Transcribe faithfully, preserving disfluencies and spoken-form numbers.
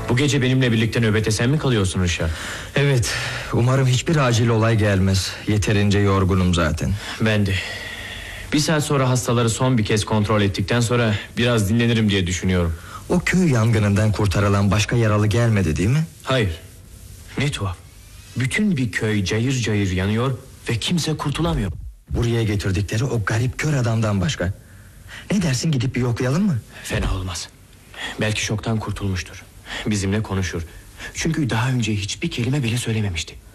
Bu gece benimle birlikte nöbete sen mi kalıyorsun Rişa? Evet, umarım hiçbir acil olay gelmez. Yeterince yorgunum zaten. Ben de. Bir saat sonra hastaları son bir kez kontrol ettikten sonra biraz dinlenirim diye düşünüyorum. O köy yangınından kurtarılan başka yaralı gelmedi değil mi? Hayır. Ne tuhaf. Bütün bir köy cayır cayır yanıyor ve kimse kurtulamıyor. Buraya getirdikleri o garip kör adamdan başka. Ne dersin, gidip bir yoklayalım mı? Fena olmaz. Belki şoktan kurtulmuştur. Bizimle konuşur. Çünkü daha önce hiçbir kelime bile söylememişti.